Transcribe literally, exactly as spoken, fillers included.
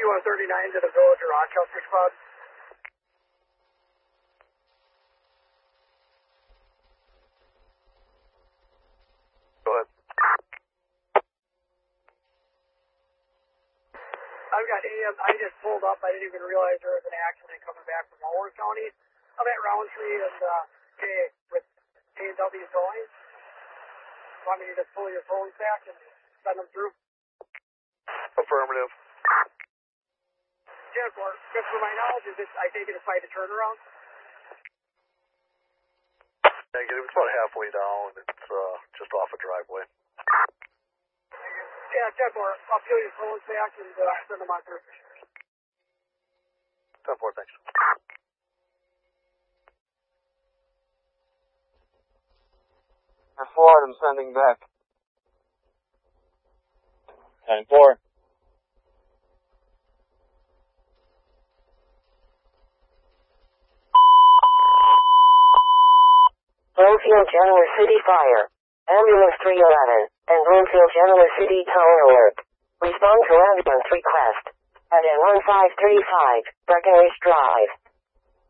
one thirty-nine to the Village of Rochester Squad. Go ahead. I've got A M. I just pulled up. I didn't even realize there was an accident coming back from Howard County. I'm at Roundtree and uh, K with A and W going. Want me to just pull your phones back and send them through? Affirmative. ten four, just for my knowledge, is this, I take it it's by the turnaround? Negative. It's about halfway down. It's uh, just off a driveway. Yeah, ten four. I'll peel your phones back and uh, send them on through. ten four, thanks. ten four, I'm sending back. ten four. Bloomfield Genoa City Fire. Ambulance three eleven and Bloomfield Genoa City Tower Alert. Respond to ambulance request at N one five three five, Breckenridge Drive.